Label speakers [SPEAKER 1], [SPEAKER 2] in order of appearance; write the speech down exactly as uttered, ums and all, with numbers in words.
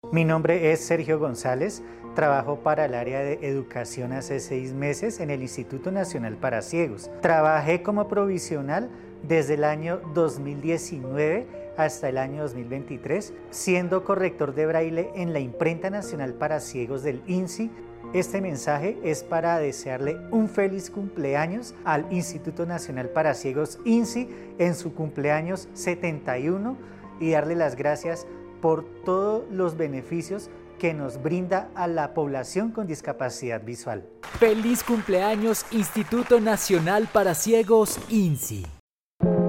[SPEAKER 1] Mi nombre es Sergio González, trabajo para el área de educación hace seis meses en el Instituto Nacional para Ciegos. Trabajé como provisional desde el año dos mil diecinueve hasta el año dos mil veintitrés, siendo corrector de braille en la Imprenta Nacional para Ciegos del I N S I. Este mensaje es para desearle un feliz cumpleaños al Instituto Nacional para Ciegos I N S I en su cumpleaños setenta y uno y darle las gracias por todos los beneficios que nos brinda a la población con discapacidad visual.
[SPEAKER 2] ¡Feliz cumpleaños Instituto Nacional para Ciegos I N S I!